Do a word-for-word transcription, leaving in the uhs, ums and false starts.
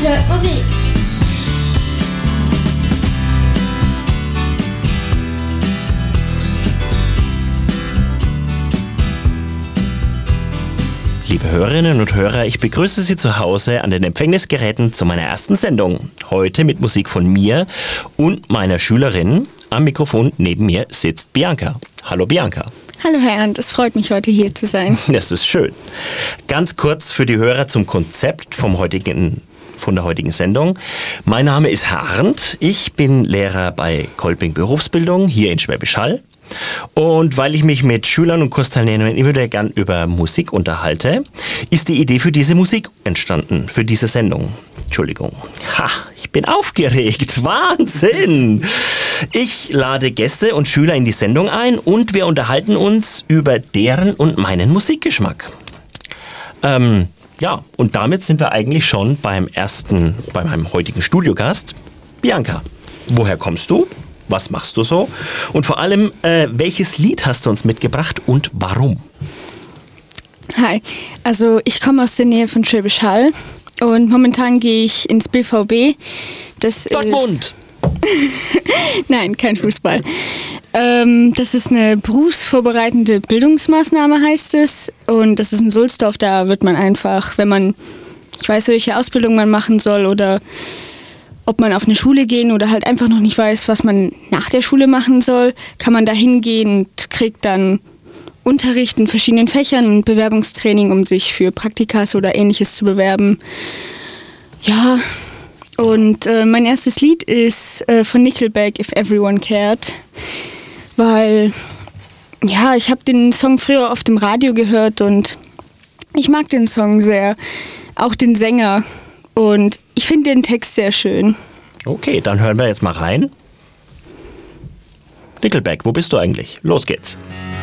Gute Musik. Liebe Hörerinnen und Hörer, ich begrüße Sie zu Hause an den Empfängnisgeräten zu meiner ersten Sendung. Heute mit Musik von mir und meiner Schülerin. Am Mikrofon neben mir sitzt Bianca. Hallo Bianca. Hallo Herr Arndt, es freut mich, heute hier zu sein. Das ist schön. Ganz kurz für die Hörer zum Konzept vom heutigen, von der heutigen Sendung. Mein Name ist Herr Arndt. Ich bin Lehrer bei Kolping Berufsbildung hier in Schwäbisch Hall. Und weil ich mich mit Schülern und Kursteilnehmern immer wieder gern über Musik unterhalte, ist die Idee für diese Musik entstanden, für diese Sendung. Entschuldigung. Ha, ich bin aufgeregt. Wahnsinn! Ich lade Gäste und Schüler in die Sendung ein und wir unterhalten uns über deren und meinen Musikgeschmack. Ähm, ja, und damit sind wir eigentlich schon beim ersten, bei meinem heutigen Studiogast. Bianca, woher kommst du? Was machst du so? Und vor allem, äh, welches Lied hast du uns mitgebracht und warum? Hi, also ich komme aus der Nähe von Schwäbisch Hall und momentan gehe ich ins B V B. Das Dortmund! Ist Nein, kein Fußball. Ähm, das ist eine berufsvorbereitende Bildungsmaßnahme, heißt es. Und das ist in Sulzdorf, da wird man einfach, wenn man, ich weiß, welche Ausbildung man machen soll oder ob man auf eine Schule gehen oder halt einfach noch nicht weiß, was man nach der Schule machen soll, kann man da hingehen und kriegt dann Unterricht in verschiedenen Fächern und Bewerbungstraining, um sich für Praktikas oder Ähnliches zu bewerben. Ja, und äh, mein erstes Lied ist äh, von Nickelback, If Everyone Cared, weil, ja, ich habe den Song früher auf dem Radio gehört und ich mag den Song sehr, auch den Sänger. Und ich finde den Text sehr schön. Okay, dann hören wir jetzt mal rein. Nickelback, wo bist du eigentlich? Los geht's.